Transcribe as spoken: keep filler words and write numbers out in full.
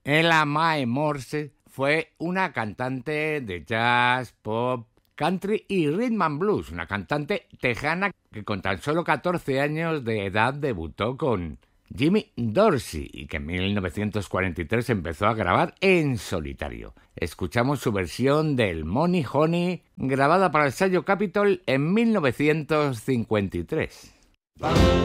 Ella Mae Morse fue una cantante de jazz, pop, country y rhythm and blues, una cantante tejana que con tan solo catorce años de edad debutó con Jimmy Dorsey y que en mil novecientos cuarenta y tres empezó a grabar en solitario. Escuchamos su versión del Money Honey, grabada para el sello Capitol en mil novecientos cincuenta y tres.